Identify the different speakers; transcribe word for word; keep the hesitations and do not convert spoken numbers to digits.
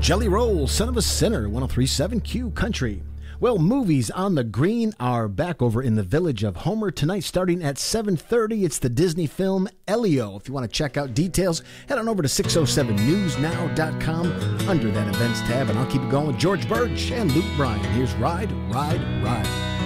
Speaker 1: Jelly Roll, Son of a Sinner, one oh three point seven Q Country. Well, movies on the green are back over in the Village of Homer tonight starting at seven thirty. It's the Disney film Elio. If you want to check out details, head on over to six oh seven news now dot com under that events tab, and I'll keep it going with George Birch and Luke Bryan. Here's Ride, Ride, Ride.